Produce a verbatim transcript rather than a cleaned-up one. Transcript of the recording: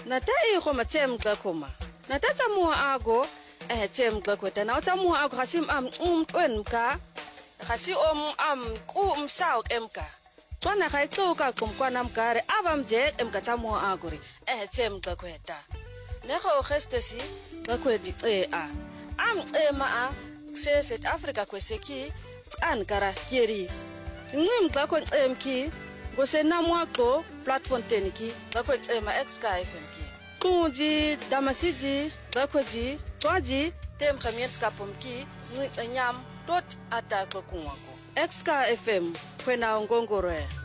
nata e go matsem ka khoma nata tsa mo ago eh tsem ka kweta na tsa mo ago gasim am umntwen ka gasi om am ku umsaw emka tswana ga ixoka qomkwana mgare abamje emka tsa mo ago re eh tsem ka kweta nego gestesi ka kwedi e a am ema a se South Africa kweseki ankara keri ngim ka ko emki go sena mwaqo platform teniki ka ko ema xka F M ki kunji damasiji ka ko ji twaji tem premier ska pomki ngitsanyam dot ataqo kunwako xka F M kwena ngongoro